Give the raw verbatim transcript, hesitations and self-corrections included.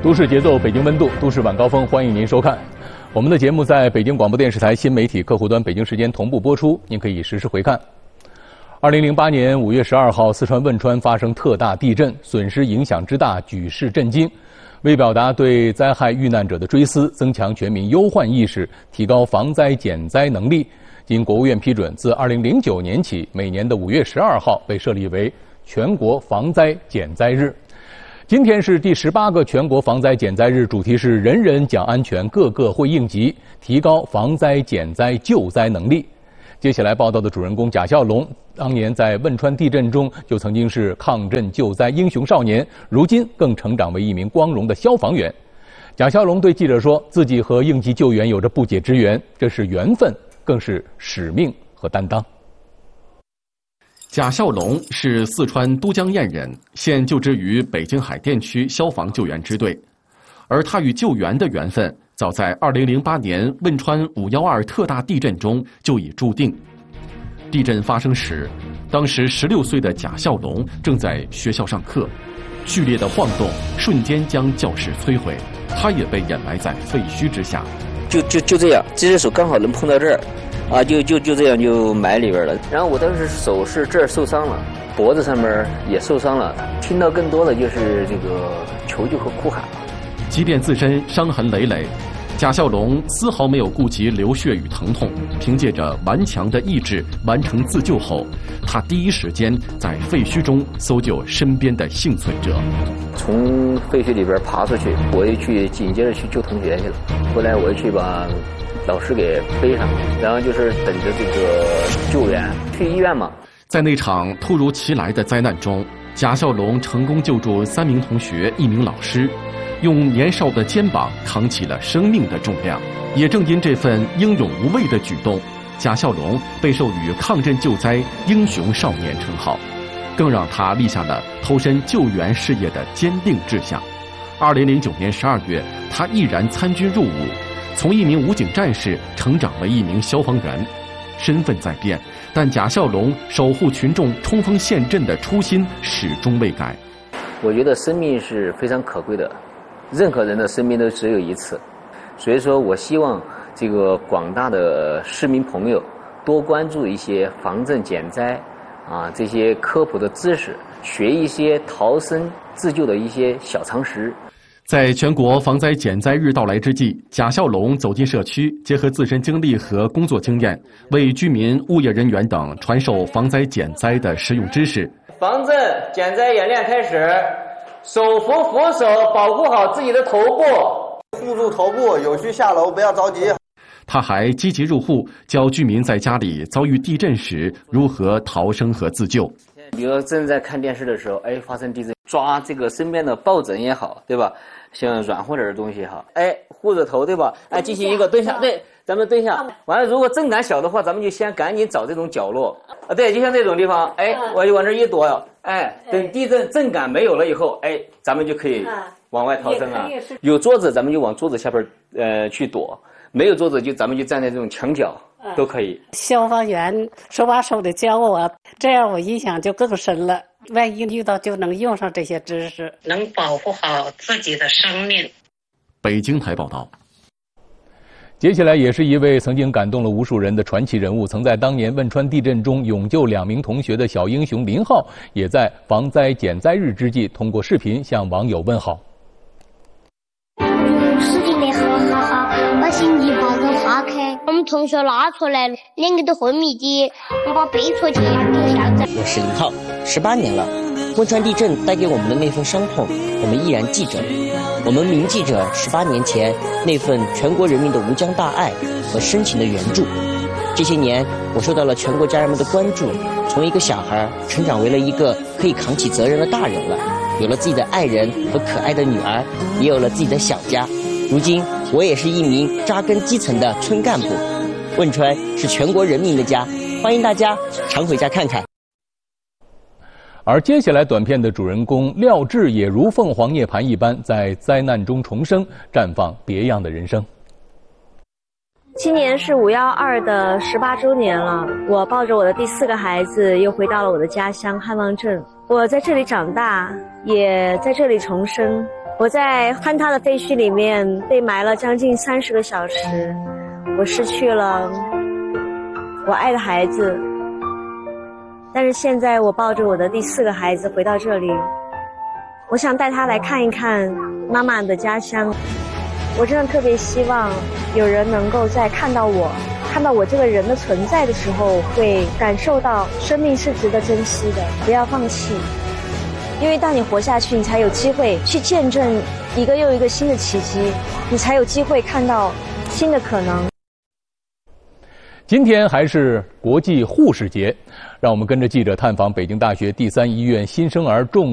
都市节奏，北京温度，都市晚高峰，欢迎您收看。我们的节目在北京广播电视台新媒体客户端北京时间同步播出，您可以实时回看。二零零八年五月十二号，四川汶川发生特大地震，损失影响之大，举世震惊。为表达对灾害遇难者的追思，增强全民忧患意识，提高防灾减灾能力，经国务院批准，自二零零九年起，每年的五月十二号被设立为全国防灾减灾日。今天是第十八个全国防灾减灾日，主题是人人讲安全，个个会应急，提高防灾减灾救灾能力。接下来报道的主人公贾孝龙，当年在汶川地震中就曾经是抗震救灾英雄少年，如今更成长为一名光荣的消防员。贾孝龙对记者说，自己和应急救援有着不解之缘，这是缘分，更是使命和担当。 贾孝龙是四川都江堰人，现就职于北京海淀区消防救援支队。而他与救援的缘分，早在二零零八年汶川五幺二特大地震中就已注定。地震发生时，当时十六岁的贾孝龙正在学校上课，剧烈的晃动瞬间将教室摧毁，他也被掩埋在废墟之下。 就就就这样，这只手刚好能碰到这儿。啊，就就就这样就埋里边了。然后我当时手是这儿受伤了，脖子上面也受伤了。听到更多的就是这个求救和哭喊。 即便自身伤痕累累，贾孝龙丝毫没有顾及流血与疼痛，凭借着顽强的意志完成自救后，他第一时间在废墟中搜救身边的幸存者。 从废墟里边爬出去，我又去紧接着去救同学去了。后来我又去把老师给背上，然后就是等着这个救援，去医院嘛。 在那场突如其来的灾难中，贾孝龙成功救助三名同学、一名老师，用年少的肩膀扛起了生命的重量。也正因这份英勇无畏的举动，贾孝龙被授予抗震救灾英雄少年称号，更让他立下了投身救援事业的坚定志向。二零零九年十二月，他毅然参军入伍，从一名武警战士成长为一名消防员。身份在变，但贾孝龙守护群众冲锋陷阵的初心始终未改。 我觉得生命是非常可贵的，任何人的生命都只有一次，所以说我希望这个广大的市民朋友多关注一些防震减灾啊这些科普的知识，学一些逃生自救的一些小常识。 在全国防灾减灾日到来之际，贾孝龙走进社区，结合自身经历和工作经验，为居民、物业人员等传授防灾减灾的实用知识。 防震减灾演练开始，手扶扶手，保护好自己的头部， 护住头部，有序下楼，不要着急。 他还积极入户，教居民在家里遭遇地震时如何逃生和自救。 比如正在看电视的时候，哎，发生地震，抓这个身边的抱枕也好，对吧？像软和点的东西也好，哎，护着头，对吧？哎，进行一个蹲下，对，咱们蹲下。完了，如果震感小的话，咱们就先赶紧找这种角落啊，对，就像这种地方，哎，我就往这一躲，哎，等地震震感没有了以后，哎，咱们就可以往外逃生啊。有桌子，咱们就往桌子下边呃去躲；没有桌子，就咱们就站在这种墙角。都可以。 消防员手把手的教我，这样我印象就更深了。万一遇到就能用上这些知识， 能保护好自己的生命。 北京台报道。 接下来也是一位曾经感动了无数人的传奇人物，曾在当年汶川地震中勇救两名同学的小英雄林浩，也在防灾减灾日之际通过视频向网友问好。 视频的好好好，把心机抱着花开。我们同学拉出来了，两个都昏迷的，我把背出去就下载。 我是林浩，十八年了，汶川地震带给我们的那份伤痛，我们依然记着。我们铭记着十八年前那份全国人民的无疆大爱和深情的援助。这些年，我受到了全国家人们的关注，从一个小孩成长为了一个可以扛起责任的大人了，有了自己的爱人和可爱的女儿，也有了自己的小家。如今，我也是一名扎根基层的村干部。汶川是全国人民的家，欢迎大家常回家看看。 而接下来短片的主人公廖智也如凤凰涅槃一般，在灾难中重生，绽放别样的人生。 今年是五幺二的十八周年了，我抱着我的第四个孩子又回到了我的家乡汉望镇。我在这里长大，也在这里重生。 我在坍塌的废墟里面被埋了将近三十个小时，我失去了我爱的孩子。但是现在我抱着我的第四个孩子回到这里，我想带他来看一看妈妈的家乡。我真的特别希望有人能够在看到我看到我这个人的存在的时候，会感受到生命是值得珍惜的，不要放弃。因为当你活下去，你才有机会去见证一个又一个新的奇迹，你才有机会看到新的可能。 今天还是国际护士节，让我们跟着记者探访北京大学第三医院新生儿重